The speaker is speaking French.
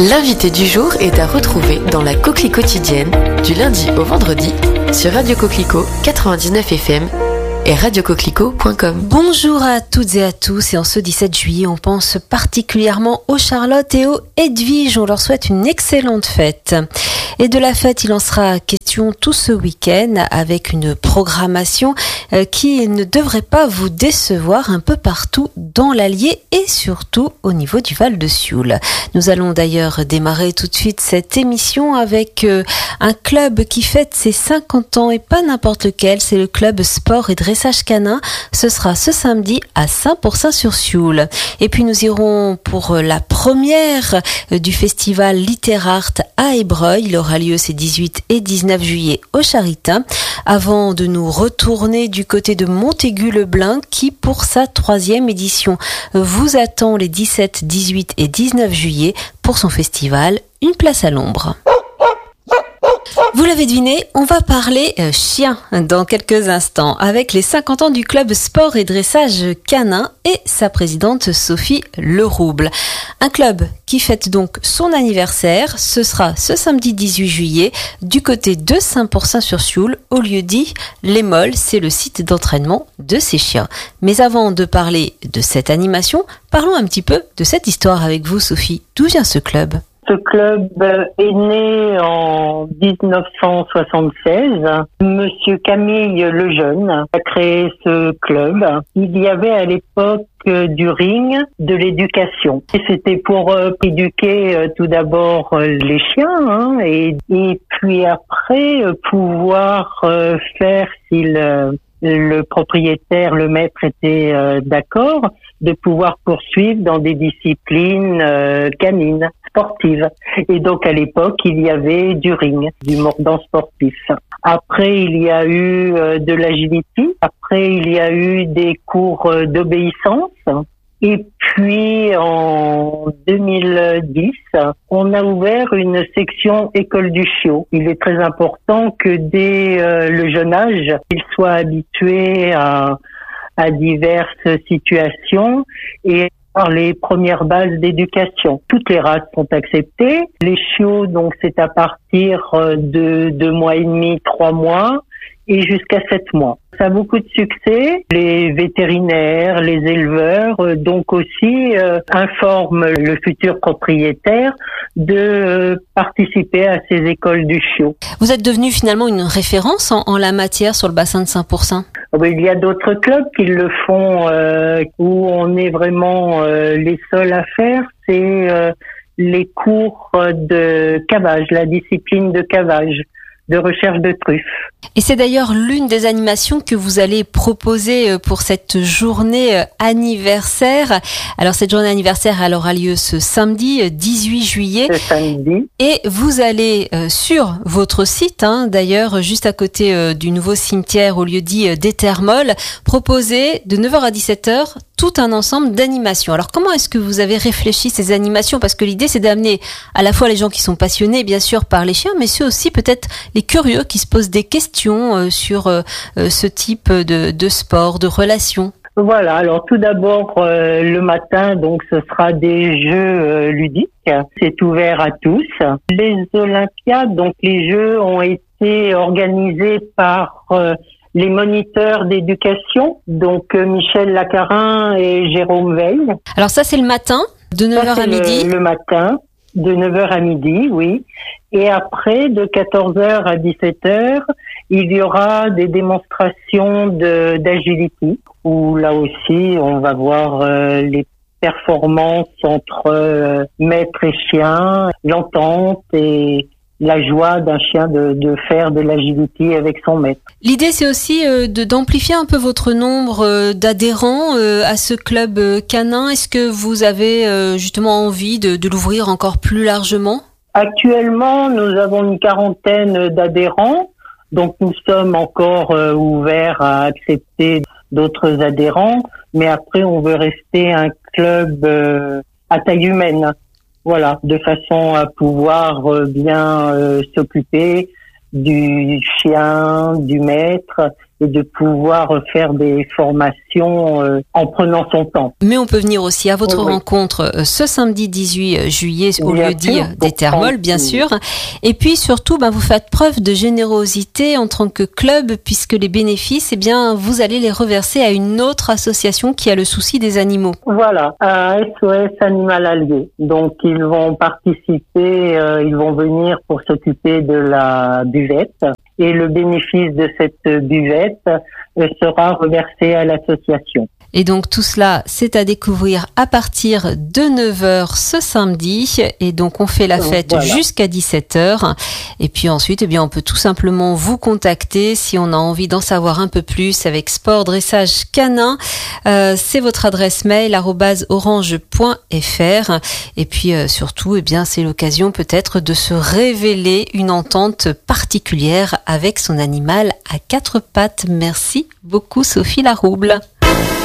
L'invité du jour est à retrouver dans la Coquelie quotidienne du lundi au vendredi sur Radio Coquelicot 99 FM et radiocoquelicot.com. Bonjour à toutes et à tous, et en ce 17 juillet, on pense particulièrement aux Charlotte et aux Edwige. On leur souhaite une excellente fête. Et de la fête, il en sera question tout ce week-end avec une programmation qui ne devrait pas vous décevoir un peu partout dans l'Allier et surtout au niveau du Val de Sioule. Nous allons d'ailleurs démarrer tout de suite cette émission avec un club qui fête ses 50 ans et pas n'importe lequel, c'est le club sport et dressage canin. Ce sera ce samedi à Saint-Pourçain-sur-Sioule. Et puis nous irons pour la première du festival Litterart à Ébreuil. Il aura lieu ces 18 et 19 juillet au Charitin, avant de nous retourner du côté de Montaigu-le-Blin qui, pour sa 3e édition, vous attend les 17, 18 et 19 juillet pour son festival Une place à l'ombre. Vous l'avez deviné, on va parler chien dans quelques instants avec les 50 ans du club sport et dressage canin et sa présidente Sophie Lerouble. Un club qui fête donc son anniversaire. Ce sera ce samedi 18 juillet du côté de Saint-Pourçain-sur-Sioule, au lieu dit Les Molles. C'est le site d'entraînement de ces chiens. Mais avant de parler de cette animation, parlons un petit peu de cette histoire avec vous, Sophie. D'où vient ce club ? Ce club est né en 1976. Monsieur Camille Lejeune a créé ce club. Il y avait à l'époque du ring, de l'éducation. Et c'était pour éduquer tout d'abord les chiens et puis après pouvoir faire s'il le propriétaire, le maître était d'accord, de pouvoir poursuivre dans des disciplines canines, sportives. Et donc à l'époque, il y avait du ring, du mordant sportif. Après, il y a eu de l'agility. Après, il y a eu des cours d'obéissance. Et puis, en 2010, on a ouvert une section école du chiot. Il est très important que dès le jeune âge, il soit habitué à diverses situations et par les premières bases d'éducation. Toutes les races sont acceptées. Les chiots, donc, c'est à partir de 2 mois et demi, 3 mois et jusqu'à 7 mois. Ça a beaucoup de succès. Les vétérinaires, les éleveurs, donc aussi informent le futur propriétaire de participer à ces écoles du chiot. Vous êtes devenu finalement une référence en la matière sur le bassin de Saint-Pourçain. Il y a d'autres clubs qui le font, où on est vraiment les seuls à faire. C'est les cours de cavage, la discipline de cavage, de recherche de truffes. Et c'est d'ailleurs l'une des animations que vous allez proposer pour cette journée anniversaire. Alors cette journée anniversaire, elle aura lieu ce samedi 18 juillet. Ce samedi. Et vous allez sur votre site, d'ailleurs juste à côté du nouveau cimetière au lieu dit d'Étermolles, proposer de 9h à 17h tout un ensemble d'animations. Alors comment est-ce que vous avez réfléchi ces animations ? Parce que l'idée c'est d'amener à la fois les gens qui sont passionnés bien sûr par les chiens, mais ceux aussi peut-être les curieux qui se posent des questions sur ce type de sport, de relations. Voilà, alors tout d'abord le matin, donc ce sera des jeux ludiques, c'est ouvert à tous. Les Olympiades, donc les jeux ont été organisés par les moniteurs d'éducation, donc Michel Lacarin et Jérôme Veil. Alors ça c'est le matin, de 9h à midi. Le matin, de 9h à midi, oui. Et après, de 14h à 17h, il y aura des démonstrations d'agility, où là aussi, on va voir les performances entre maître et chien, l'entente et la joie d'un chien de faire de l'agility avec son maître. L'idée, c'est aussi d'amplifier un peu votre nombre d'adhérents à ce club canin. Est-ce que vous avez justement envie de l'ouvrir encore plus largement ? Actuellement, nous avons une 40aine d'adhérents, donc nous sommes encore ouverts à accepter d'autres adhérents, mais après on veut rester un club à taille humaine, voilà, de façon à pouvoir bien s'occuper du chien, du maître et de pouvoir faire des formations en prenant son temps. Mais on peut venir aussi à votre rencontre ce samedi 18 juillet au lieu-dit des Thermoles, bien sûr. Et puis surtout, vous faites preuve de générosité en tant que club, puisque les bénéfices, vous allez les reverser à une autre association qui a le souci des animaux. Voilà, un SOS Animal Allié. Donc ils vont participer, ils vont venir pour s'occuper de la buvette. Et le bénéfice de cette buvette sera reversé à l'association. Et donc tout cela, c'est à découvrir à partir de 9h ce samedi. Et donc on fait la fête jusqu'à 17h. Et puis ensuite, on peut tout simplement vous contacter si on a envie d'en savoir un peu plus avec Sport Dressage Canin. C'est votre adresse mail @orange.fr. Et puis surtout, c'est l'occasion peut-être de se révéler une entente particulière avec son animal à 4 pattes. Merci beaucoup Sophie Larouble.